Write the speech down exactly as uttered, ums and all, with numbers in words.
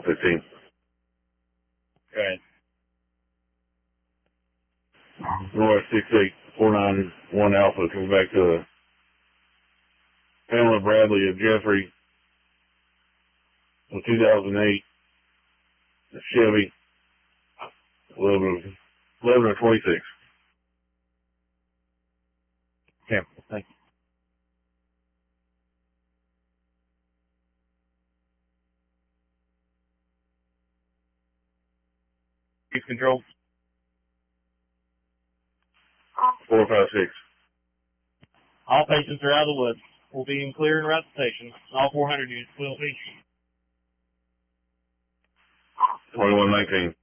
fifteen. Okay. North six eight four nine one Alpha comes back to Pamela Bradley of Jeffrey, a two thousand eight Chevy, eleven, eleven or twenty-six. Okay, thank you. Case control. four five six. All patients are out of the woods. We'll be in clear and route to station. All four hundred units will be. twenty-one nineteen.